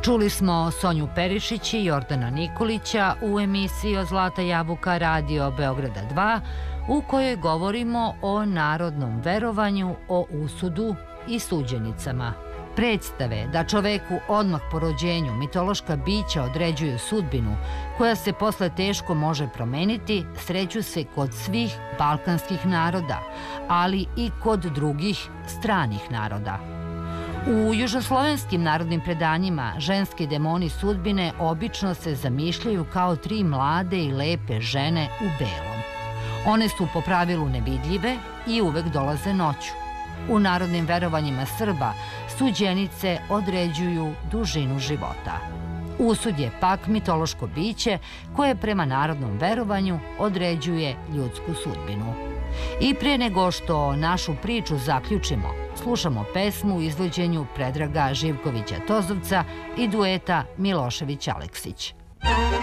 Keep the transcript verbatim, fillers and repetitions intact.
Čuli smo Sonju Perišić i Jordana Nikolića u emisiji o Zlata jabuka Radio Beograda dva, u kojoj govorimo o narodnom verovanju, o usudu i suđenicama. Predstave da čoveku odmah po rođenju mitološka bića određuju sudbinu, koja se posle teško može promeniti, sreću se kod svih balkanskih naroda, ali i kod drugih stranih naroda. U južnoslovenskim narodnim predanjima ženski demoni sudbine obično se zamišljaju kao tri mlade i lepe žene u belom. One su po pravilu nevidljive i uvek dolaze noću. U narodnim verovanjima Srba suđenice određuju dužinu života. Usud je pak mitološko biće koje prema narodnom verovanju određuje ljudsku sudbinu. I pre nego što našu priču zaključimo, slušamo pesmu u izvođenju Predraga Živkovića Tozovca i dueta Milošević Aleksić.